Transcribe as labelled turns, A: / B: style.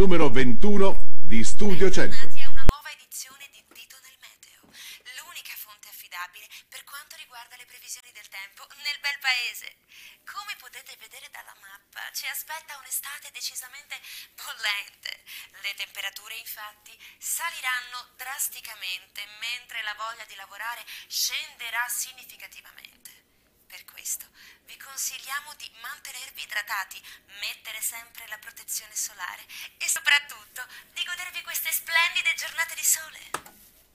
A: numero 21 di Studio 100.
B: Bentornati a una nuova edizione di Dito nel Meteo, l'unica fonte affidabile per quanto riguarda le previsioni del tempo nel bel paese. Come potete vedere dalla mappa, ci aspetta un'estate decisamente bollente. Le temperature infatti saliranno drasticamente, mentre la voglia di lavorare scenderà significativamente. Per questo vi consigliamo di mantenervi idratati, mettere sempre la protezione solare e soprattutto di godervi queste splendide giornate di sole.